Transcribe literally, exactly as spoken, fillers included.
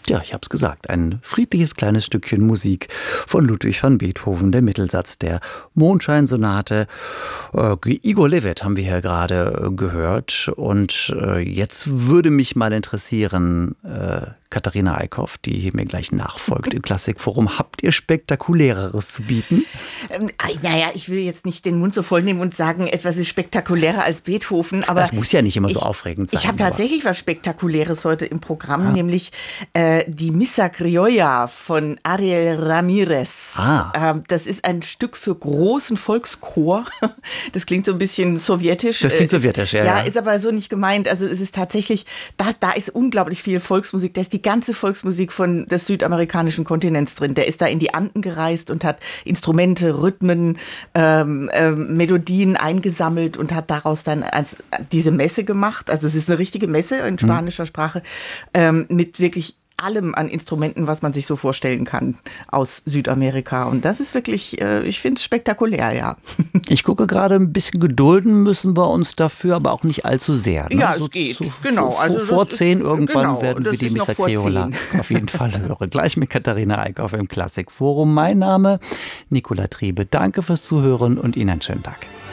Ja, ich habe es gesagt, ein friedliches kleines Stückchen Musik von Ludwig van Beethoven, der Mittelsatz der Mondscheinsonate. Äh, Igor Levit haben wir hier gerade gehört und äh, jetzt würde mich mal interessieren, äh, Katharina Eickhoff, die hier mir gleich nachfolgt im Klassikforum, habt ihr Spektakuläreres zu bieten? Ähm, naja, ich will jetzt nicht den Mund so voll nehmen und sagen, etwas ist spektakulärer als Beethoven, aber das muss ja nicht immer ich, so aufregend sein. Ich habe tatsächlich was Spektakuläres heute im Programm, ah. nämlich äh, die Missa Criolla von Ariel Ramirez. Ah. Ähm, das ist ein Stück für großen Volkschor. Das klingt so ein bisschen sowjetisch. Das klingt sowjetisch, ja. Ja, ist aber so nicht gemeint. Also es ist tatsächlich, da, da ist unglaublich viel Volksmusik. Da ist die ganze Volksmusik von des südamerikanischen Kontinents drin. Der ist da in die Anden gereist und hat Instrumente, Rhythmen, ähm, ähm, Melodien eingesammelt und hat daraus dann als, diese Messe gemacht. Also es ist eine richtige Messe in spanischer mhm. Sprache ähm, mit wirklich allem an Instrumenten, was man sich so vorstellen kann aus Südamerika. Und das ist wirklich, äh, ich finde es spektakulär, ja. Ich gucke gerade, ein bisschen gedulden müssen wir uns dafür, aber auch nicht allzu sehr. Ne? Ja, es so, geht, so, genau. So, also vor zehn ist, irgendwann genau, werden wir die Missa Criolla auf jeden Fall hören. Gleich mit Katharina Eickhoff im Klassikforum. Mein Name Nicola Triebe. Danke fürs Zuhören und Ihnen einen schönen Tag.